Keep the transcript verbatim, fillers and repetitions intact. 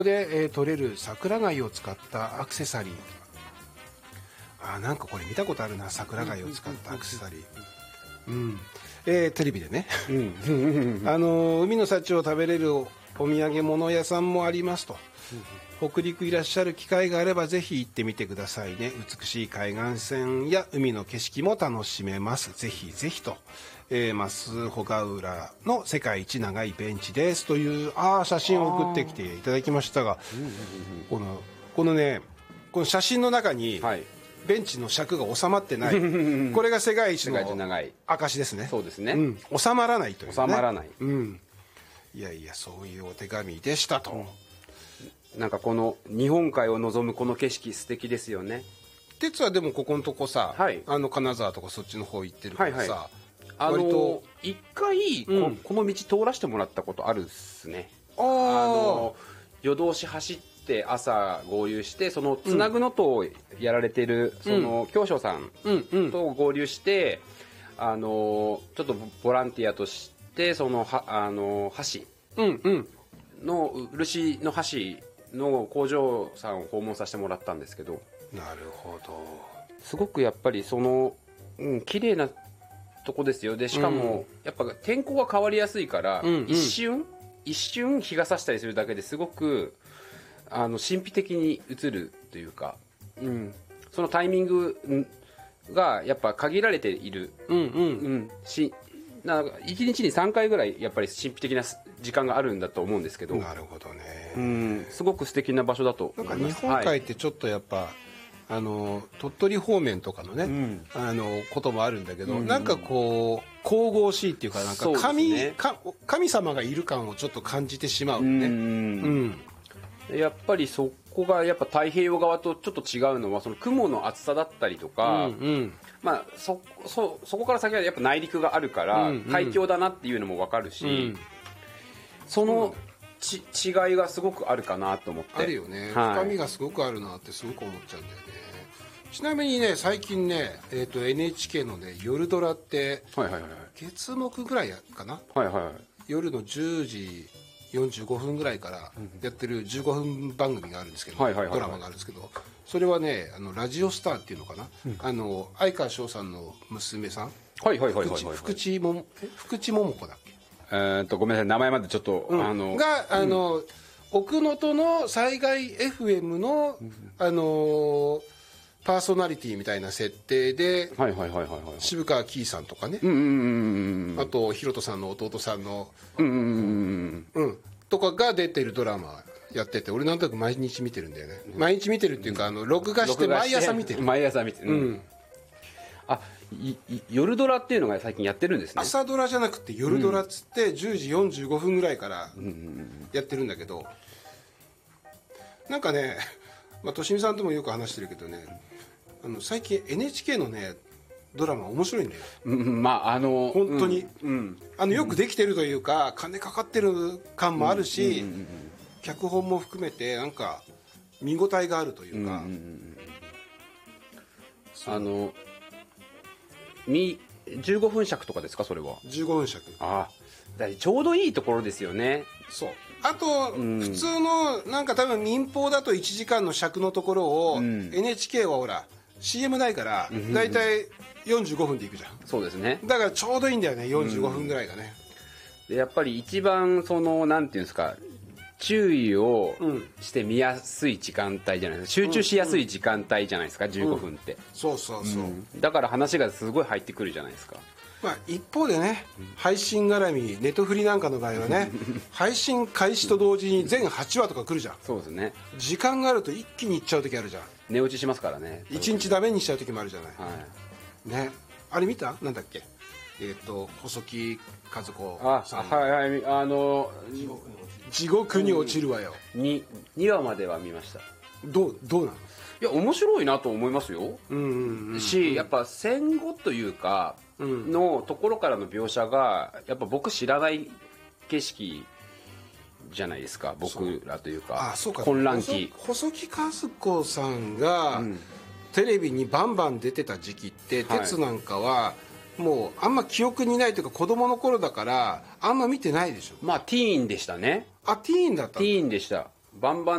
で、えー、取れる桜貝を使ったアクセサリー。あ、なんかこれ見たことあるな、桜貝を使ったアクセサリー。うん、えー、テレビでね、うん、あの海の幸を食べれるお土産物屋さんもありますと。北陸いらっしゃる機会があればぜひ行ってみてくださいね。美しい海岸線や海の景色も楽しめます。ぜひぜひと、えー、増穂ヶ浦の世界一長いベンチですというあ写真を送ってきていただきましたが、このこのね、この写真の中に、はい、ベンチの尺が収まってないこれが世界一の証ですね。 そうですね、 うん、収まらないというね。 収まらない、 うん、いやいや、そういうお手紙でしたと、うん、 なんかこの日本海を望むこの景色素敵ですよね。 鉄はでもここのとこさ、はい、あの金沢とかそっちの方行ってるからさ、はいはい、 あの一回 こ,、うん、この道通らせてもらったことあるっすね。 ああの夜通し走って朝合流して、そのつなぐのとやられてる、うん、その教師さんと合流して、うんうん、あのちょっとボランティアとしてそのはあの橋の、うんうん、漆の橋の工場さんを訪問させてもらったんですけど、 なるほど、 すごくやっぱりその、うん、綺麗なとこですよ。でしかも、うん、やっぱ天候が変わりやすいから、うんうん、一瞬一瞬日が差したりするだけですごくあの神秘的に映るというか、うん、そのタイミングがやっぱ限られている、うんうんうん、しなんかいちにちにさんかいぐらいやっぱり神秘的な時間があるんだと思うんですけど。 なるほどね、 うん、すごく素敵な場所だと。 なんか日本海ってちょっとやっぱ、はい、あの鳥取方面とかのね、うん、あのこともあるんだけど、うん、なんかこう神々しいっていうか、なんか 神,、ね、か神様がいる感をちょっと感じてしまうね。うん、 うん、やっぱりそこがやっぱ太平洋側とちょっと違うのはその雲の厚さだったりとか、うんうん、まあ、そ, そ, そこから先はやっぱ内陸があるから海峡だなっていうのも分かるし、うんうん、そのち違いがすごくあるかなと思って。 あるよね、はい、深みがすごくあるなってすごく思っちゃうんだよね。ちなみにね、最近ね、えー、と エヌエイチケー のね夜ドラって、はいはいはい、月木ぐらいかな、はいはいはい、夜のじゅうじよんじゅうごふんぐらいからやってるじゅうごふん番組があるんですけど、はいはいはいはい、ドラマがあるんですけど、それはね、あのラジオスターっていうのかな、うん、あの相川翔さんの娘さん、はいはいはいはい、福地桃子だっけ、 えー、っとごめんなさい、名前までちょっと、 うん、 あのがあの、うん、奥能登の災害 エフエム の、うん、あのパーソナリティみたいな設定で、はいはいはいはいはい、渋川キーさんとかね、うんうんうんうん、あとひろとさんの弟さんの、うんうんうんうん、とかが出てるドラマやってて、俺なんとなく毎日見てるんだよね、うん、毎日見てるっていうか、あの録画して毎朝見てる、 毎朝見てる、うん、あいい夜ドラっていうのが最近やってるんですね。 朝ドラじゃなくて夜ドラっつって、じゅうじよんじゅうごふんぐらいからやってるんだけど、なんかね、まあ、としみさんともよく話してるけどね、あの最近 エヌエイチケー のねドラマ面白いんだよ、 うん、まああの本当に、うん、あのよくできてるというか、うん、金かかってる感もあるし、うんうんうんうん、脚本も含めてなんか見応えがあるというか、うんうんうん、 あのみじゅうごふん尺とかですか、それは。 じゅうごふん尺、 ああ、だちょうどいいところですよね。 そう、あと、うん、普通のなんか多分民放だといちじかんの尺のところを、うん、エヌエイチケー はほら シーエム ないからだいたいよんじゅうごふんでいくじゃん。 そうですね、 だからちょうどいいんだよね、よんじゅうごふんぐらいがね、 うん、でやっぱり一番そのなんていうんですか、注意をして見やすい時間帯じゃないですか、集中しやすい時間帯じゃないですか、うん、じゅうごふんって、うん、 そうそうそう、うん、 だから話がすごい入ってくるじゃないですか。 まあ、一方でね、配信絡みネトフリなんかの場合はね配信開始と同時に全はちわとか来るじゃん。 そうですね、 時間があると一気にいっちゃう時あるじゃん。 寝落ちしますからね、 いちにちダメにしちゃう時もあるじゃない、 はい、 ね、あれ見た？なんだっけ、えっ、ー、と細木和子さん、 あ、はいはい、あの地獄に落ちるわよ、 うん、に, にわまでは見ました。 どうどうなの？ いや面白いなと思いますよ、うんうんうん、しやっぱ戦後というかのところからの描写がやっぱ僕知らない景色じゃないですか、僕らというか、 あ、そうか、 混乱期。 細木和子さんが、うん、テレビにバンバン出てた時期って、はい、鉄なんかはもうあんま記憶にないというか子供の頃だからあんま見てないでしょ。 まあティーンでしたね。 あ、ティーンだった。 ティーンでした。 バンバン